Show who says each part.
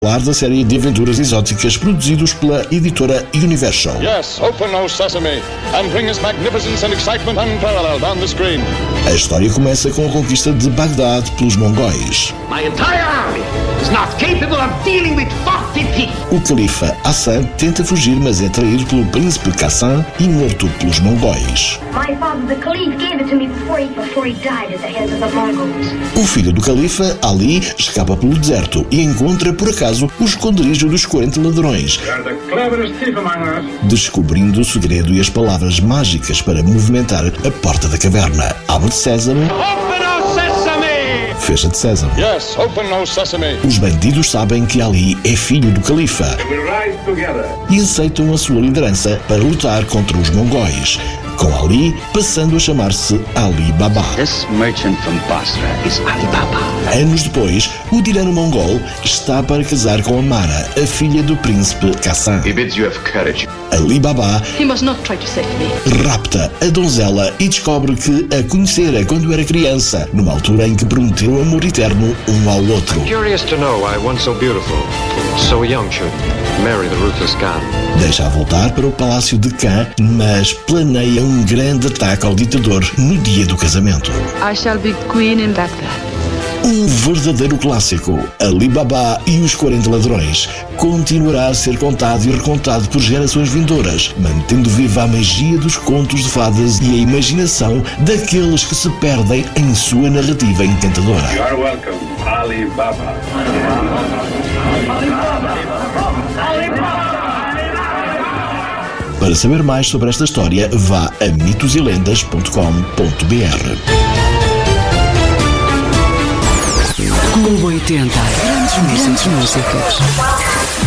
Speaker 1: da série de aventuras exóticas produzidos pela editora Universal.
Speaker 2: Yes, open no sesame and bring us magnificence and excitement unparalleled on the screen.
Speaker 1: A história começa com a conquista de Bagdad pelos mongóis.
Speaker 3: My entire army is not capable of dealing with 40 people.
Speaker 1: O califa Hassan tenta fugir, mas é traído pelo príncipe Qasim e morto pelos mongóis.
Speaker 4: My father, the Caliph, gave it to me before he died at the hands of the Mongols.
Speaker 1: O filho do califa, Ali, escapa pelo deserto e encontra, por acaso, o esconderijo dos 40 ladrões, descobrindo o segredo e as palavras mágicas para movimentar a porta da caverna. Abre sésamo. Fecha de sésamo.
Speaker 2: Yes, open no sesame.
Speaker 1: Os bandidos sabem que Ali é filho do califa e aceitam a sua liderança para lutar contra os mongóis, com Ali passando a chamar-se Ali Baba.
Speaker 3: This merchant from Basra is Ali Baba.
Speaker 1: Anos depois, o tirano mongol está para casar com Amara, a filha do príncipe Qasim.
Speaker 3: He bids you have courage.
Speaker 1: Ali Baba
Speaker 5: He must not try to save me.
Speaker 1: rapta a donzela e descobre que a conhecera quando era criança, numa altura em que prometeu amor eterno um ao outro.
Speaker 6: Curious to know why one so beautiful, so young should marry the ruthless Khan.
Speaker 1: Deixa-a voltar para o palácio de Khan, mas planeia um grande ataque ao ditador no dia do casamento.
Speaker 5: I shall be queen in Baghdad.
Speaker 1: Um verdadeiro clássico, Ali Baba e os 40 ladrões, continuará a ser contado e recontado por gerações vindouras, mantendo viva a magia dos contos de fadas e a imaginação daqueles que se perdem em sua narrativa encantadora.
Speaker 7: You are welcome, Ali Baba.
Speaker 1: Para saber mais sobre esta história, vá a mitoselendas.com.br.
Speaker 8: Clube 80. Grandes músicas.